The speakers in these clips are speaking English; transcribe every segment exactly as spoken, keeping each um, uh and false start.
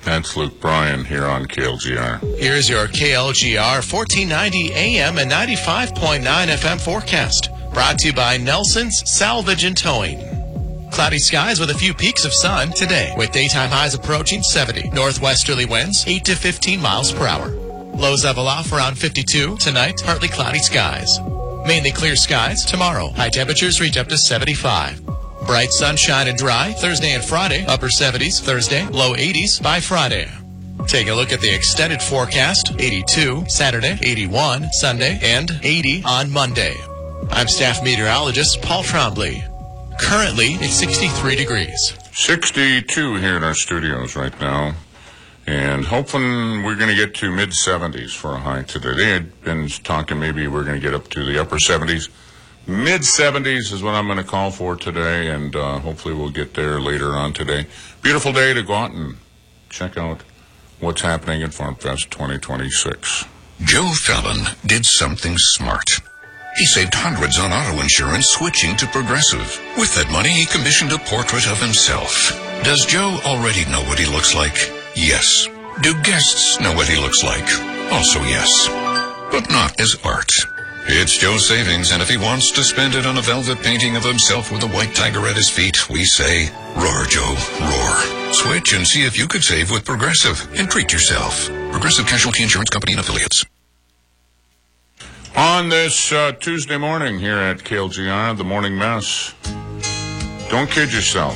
That's Luke Bryan here on K L G R. Here's your K L G R fourteen ninety A M and ninety-five point nine F M forecast. Brought to you by Nelson's Salvage and Towing. Cloudy skies with a few peaks of sun today, with daytime highs approaching seventy. Northwesterly winds eight to fifteen miles per hour. Lows level off around fifty-two. Tonight, partly cloudy skies. Mainly clear skies tomorrow. High temperatures reach up to seventy-five. Bright sunshine and dry Thursday and Friday. Upper seventies Thursday, low eighties by Friday. Take a look at the extended forecast. eighty-two Saturday, eighty-one Sunday, and eighty on Monday. I'm staff meteorologist Paul Trombley. Currently, it's sixty-three degrees. sixty-two here in our studios right now. And hoping we're going to get to mid-seventies for a high today. They had been talking maybe we're going to get up to the upper seventies. Mid-seventies is what I'm going to call for today, and uh, hopefully we'll get there later on today. Beautiful day to go out and check out what's happening at FarmFest twenty twenty-six. Joe Fallon did something smart. He saved hundreds on auto insurance switching to Progressive. With that money, he commissioned a portrait of himself. Does Joe already know what he looks like? Yes. Do guests know what he looks like? Also yes. But not as art. It's Joe's savings, and if he wants to spend it on a velvet painting of himself with a white tiger at his feet, we say, roar, Joe, roar. Switch and see if you could save with Progressive and treat yourself. Progressive Casualty Insurance Company and Affiliates. On this uh, Tuesday morning here at K L G R, the Morning Mess, don't kid yourself.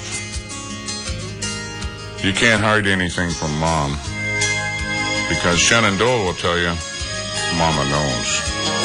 You can't hide anything from Mom, because Shenandoah will tell you, Mama knows.